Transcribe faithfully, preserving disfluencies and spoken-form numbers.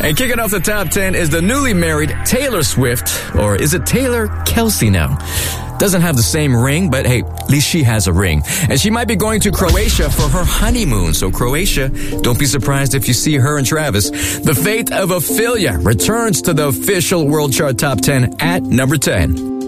And kicking off the top ten is the newly married Taylor Swift, or is it Taylor Kelsey now? Doesn't have the same ring, but hey, at least she has a ring. And she might be going to Croatia for her honeymoon. So Croatia, don't be surprised if you see her and Travis. The fate of Ophelia returns to the official World Chart Top ten at number ten.